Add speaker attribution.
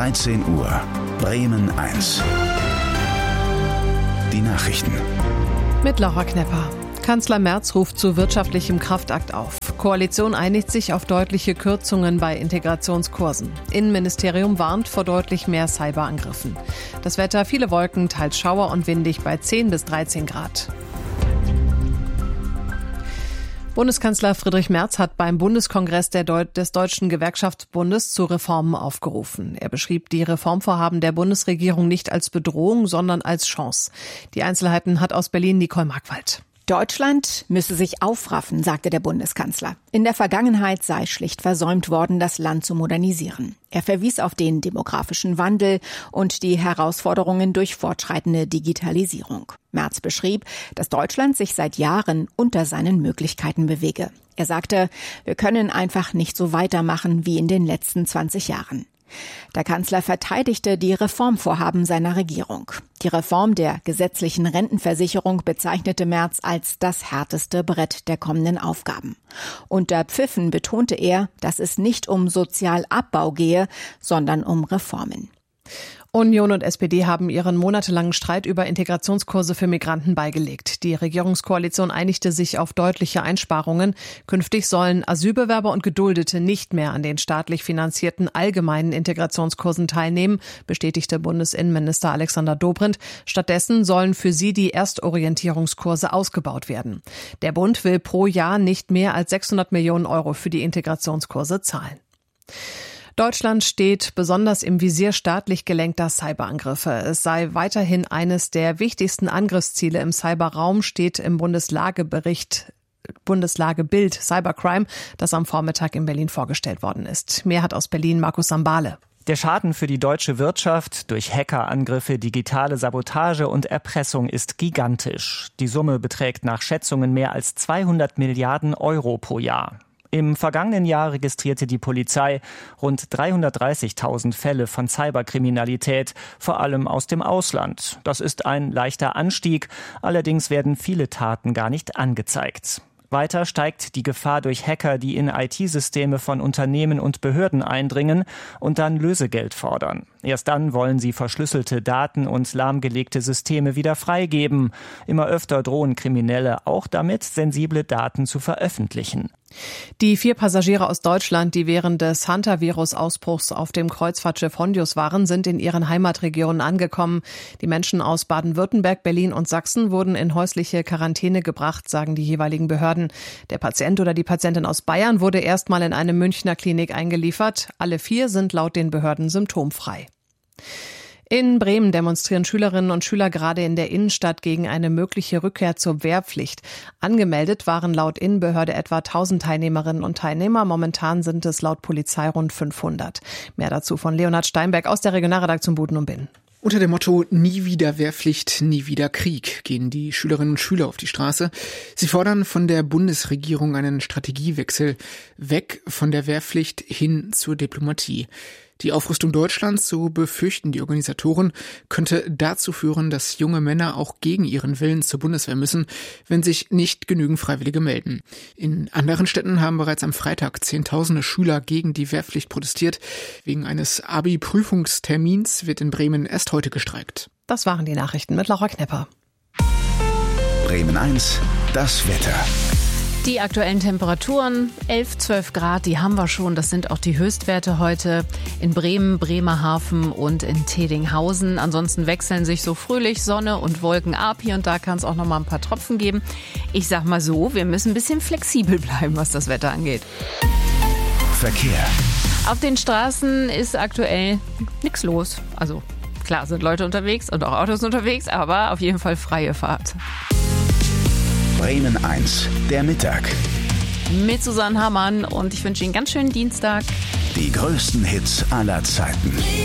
Speaker 1: 13 Uhr, Bremen 1. Die Nachrichten.
Speaker 2: Mit Laura Knepper. Kanzler Merz ruft zu wirtschaftlichem Kraftakt auf. Koalition einigt sich auf deutliche Kürzungen bei Integrationskursen. Innenministerium warnt vor deutlich mehr Cyberangriffen. Das Wetter: viele Wolken, teils Schauer und windig bei 10 bis 13 Grad. Bundeskanzler Friedrich Merz hat beim Bundeskongress des Deutschen Gewerkschaftsbundes zu Reformen aufgerufen. Er beschrieb die Reformvorhaben der Bundesregierung nicht als Bedrohung, sondern als Chance. Die Einzelheiten hat aus Berlin Nicole Markwald.
Speaker 3: Deutschland müsse sich aufraffen, sagte der Bundeskanzler. In der Vergangenheit sei schlicht versäumt worden, das Land zu modernisieren. Er verwies auf den demografischen Wandel und die Herausforderungen durch fortschreitende Digitalisierung. Merz beschrieb, dass Deutschland sich seit Jahren unter seinen Möglichkeiten bewege. Er sagte, wir können einfach nicht so weitermachen wie in den letzten 20 Jahren. Der Kanzler verteidigte die Reformvorhaben seiner Regierung. Die Reform der gesetzlichen Rentenversicherung bezeichnete Merz als das härteste Brett der kommenden Aufgaben. Unter Pfiffen betonte er, dass es nicht um Sozialabbau gehe, sondern um Reformen.
Speaker 2: Union und SPD haben ihren monatelangen Streit über Integrationskurse für Migranten beigelegt. Die Regierungskoalition einigte sich auf deutliche Einsparungen. Künftig sollen Asylbewerber und Geduldete nicht mehr an den staatlich finanzierten allgemeinen Integrationskursen teilnehmen, bestätigte Bundesinnenminister Alexander Dobrindt. Stattdessen sollen für sie die Erstorientierungskurse ausgebaut werden. Der Bund will pro Jahr nicht mehr als 600 Millionen Euro für die Integrationskurse zahlen. Deutschland steht besonders im Visier staatlich gelenkter Cyberangriffe. Es sei weiterhin eines der wichtigsten Angriffsziele im Cyberraum, steht im Bundeslagebild Cybercrime, das am Vormittag in Berlin vorgestellt worden ist. Mehr hat aus Berlin Markus Sambale.
Speaker 4: Der Schaden für die deutsche Wirtschaft durch Hackerangriffe, digitale Sabotage und Erpressung ist gigantisch. Die Summe beträgt nach Schätzungen mehr als 200 Milliarden Euro pro Jahr. Im vergangenen Jahr registrierte die Polizei rund 330.000 Fälle von Cyberkriminalität, vor allem aus dem Ausland. Das ist ein leichter Anstieg, allerdings werden viele Taten gar nicht angezeigt. Weiter steigt die Gefahr durch Hacker, die in IT-Systeme von Unternehmen und Behörden eindringen und dann Lösegeld fordern. Erst dann wollen sie verschlüsselte Daten und lahmgelegte Systeme wieder freigeben. Immer öfter drohen Kriminelle auch damit, sensible Daten zu veröffentlichen.
Speaker 2: Die 4 Passagiere aus Deutschland, die während des Hantavirus-Ausbruchs auf dem Kreuzfahrtschiff Hondius waren, sind in ihren Heimatregionen angekommen. Die Menschen aus Baden-Württemberg, Berlin und Sachsen wurden in häusliche Quarantäne gebracht, sagen die jeweiligen Behörden. Der Patient oder die Patientin aus Bayern wurde erstmal in eine Münchner Klinik eingeliefert. Alle 4 sind laut den Behörden symptomfrei. In Bremen demonstrieren Schülerinnen und Schüler gerade in der Innenstadt gegen eine mögliche Rückkehr zur Wehrpflicht. Angemeldet waren laut Innenbehörde etwa 1000 Teilnehmerinnen und Teilnehmer. Momentan sind es laut Polizei rund 500. Mehr dazu von Leonhard Steinberg aus der Regionalredaktion Buden und Binnen.
Speaker 5: Unter dem Motto „Nie wieder Wehrpflicht, nie wieder Krieg" gehen die Schülerinnen und Schüler auf die Straße. Sie fordern von der Bundesregierung einen Strategiewechsel, weg von der Wehrpflicht hin zur Diplomatie. Die Aufrüstung Deutschlands, so befürchten die Organisatoren, könnte dazu führen, dass junge Männer auch gegen ihren Willen zur Bundeswehr müssen, wenn sich nicht genügend Freiwillige melden. In anderen Städten haben bereits am Freitag Zehntausende Schüler gegen die Wehrpflicht protestiert. Wegen eines Abi-Prüfungstermins wird in Bremen erst heute gestreikt.
Speaker 2: Das waren die Nachrichten mit Laura Knepper.
Speaker 1: Bremen 1, das Wetter.
Speaker 6: Die aktuellen Temperaturen 11, 12 Grad, die haben wir schon. Das sind auch die Höchstwerte heute in Bremen, Bremerhaven und in Tedinghausen. Ansonsten wechseln sich so fröhlich Sonne und Wolken ab. Hier und da kann es auch noch mal ein paar Tropfen geben. Ich sag mal so, wir müssen ein bisschen flexibel bleiben, was das Wetter angeht.
Speaker 1: Verkehr.
Speaker 6: Auf den Straßen ist aktuell nichts los. Also klar sind Leute unterwegs und auch Autos unterwegs, aber auf jeden Fall freie Fahrt.
Speaker 1: Bremen 1, der Mittag.
Speaker 6: Mit Susanne Hammann und ich wünsche Ihnen einen ganz schönen Dienstag.
Speaker 1: Die größten Hits aller Zeiten.